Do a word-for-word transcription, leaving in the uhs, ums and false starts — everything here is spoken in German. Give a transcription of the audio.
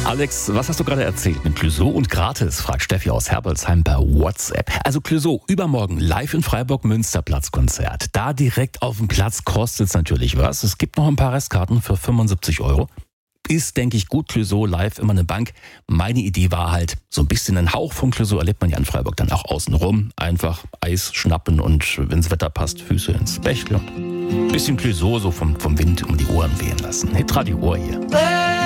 Alex, was hast du gerade erzählt mit Clouseau und gratis? Fragt Steffi aus Herbolzheim bei WhatsApp. Also Clouseau, übermorgen live in Freiburg, Münsterplatzkonzert. Da direkt auf dem Platz kostet es natürlich was. Es gibt noch ein paar Restkarten für fünfundsiebzig Euro. Ist, denke ich, gut, Clouseau live immer eine Bank. Meine Idee war halt, so ein bisschen einen Hauch von Clouseau erlebt man ja in Freiburg dann auch außenrum. Einfach Eis schnappen und, wenn's Wetter passt, Füße ins Bächle und ein bisschen Clouseau so vom, vom Wind um die Ohren wehen lassen. Hitradio Ohr hier.